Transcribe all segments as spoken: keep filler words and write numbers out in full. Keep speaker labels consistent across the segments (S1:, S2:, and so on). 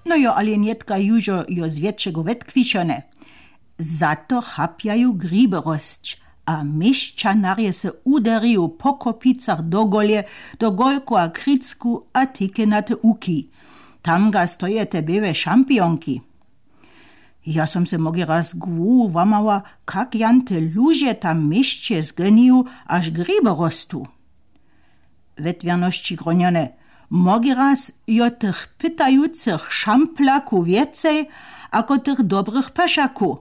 S1: No jo, ale nietka južo jo z většego vetkvišone. Zato chapjaju gribe rosć, a mišćanarje se udariju po kopicach do golje, do golku a kricku a tikenate uki. Tam ga stojete beve šampionki. Ja som se mogi raz gvu vamała, kak jante lužje tam mišće zgeniju, až gribe rostu. Vetvjernošći gronjone, mogi raz jo tych pytajucych šamplaku więcej, ako tych dobrych pešaku.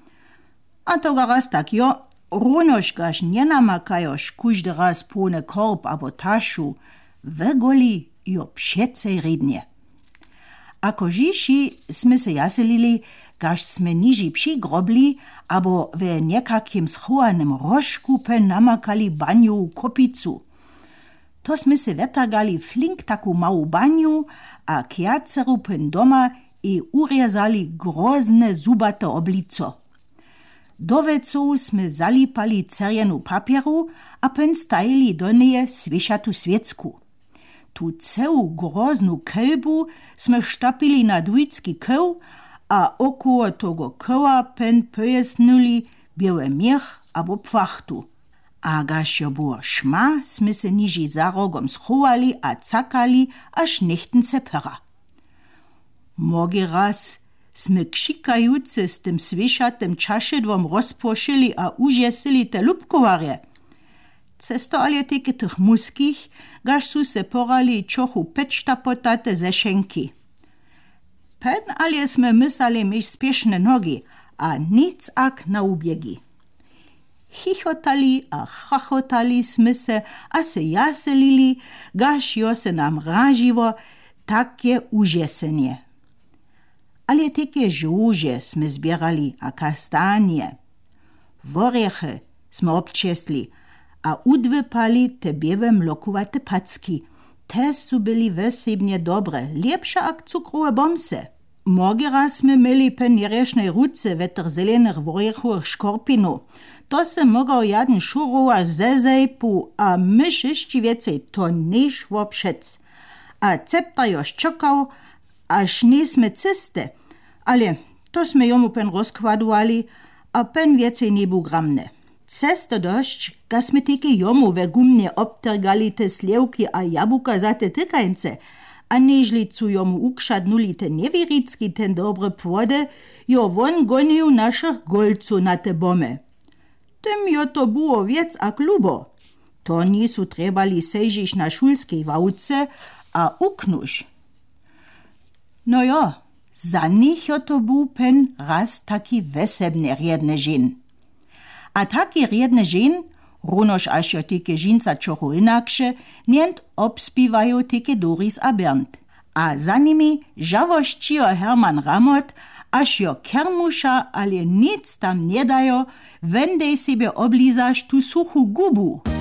S1: A to ga raz tak jo, runoš gaž nie namakajoš kuždy raz pune korb abo tašu, ve goli jo pšecej rednje. Ako žiši sme se jaselili, gaž sme niži pši grobli, abo ve njekakim schowanym rožku pe namakali banju kopicu. To sme se vetagali flink taku mału banju, a kjaceru pen doma i urezali grozne zubate oblico. Do vecov sme zalipali cerjenu papieru a pen stajili do neje svišatu svjecku. Tu celu groznu kelbu sme štapili na dvojcky keł, a okolo togo keła pen pojesnuli białe miech abo pwachtu. A gaž jo było šma, sme se niži za rogom schovali a cakali, až nechten se pera. Mogi raz sme kšikajuce s tym svišatem čašedvom rozpošili a užjesili te lupkovarje. Cesto ale teke tych muskich, gaž su se porali čochu pečtapotate ze šenki. Pen ale sme mysali mieć spiešne nogi, a nic ak na ubiegi. Chichotali a chachotali sme se a se jaselili, gaž jo se nam raživo, takie užjesenje. Ale teke žuže sme zbierali a kastanie. Vorieche sme občesli a udvypali te biewe mlokuvate packi. Te su byli vesebnie dobre, lepsze ak cukrove bomse. Mogi raz sme mieli pen jerešnej ruce vetr zelenych voriechowych škorpinu. To se mogao jaden šurovaš zezejpu, a myš ještě věcej to niž vopšec. A cepta još čekał, až nisme ciste, ale to sme jomu pen rozkładovali, a pen věcej nebu gramne. Cesto došć, ga sme teke jomu ve gumne obtrgali te sljevki a jabuka za te tykajnce, a nežlicu jomu ukšadnuli te nevjericki ten dobre płode, jo von goniju našich golcu na te bome. Tym jo to było wiec a klubo. To nisu trebali sejžiš na šulskiej wałce, a uknuš. No jo, za nich jo to był pen raz taki wesebny riedny žin. A taki riedny žin, runož až jo teke žinca čochu inakše, nient obspivajú teke Doris a Bernd. A za nimi žavoščijo Herman Ramot, až jo kermuša, ale nic tam nie dajo, wendej sebe oblizaš tu suchu gubu.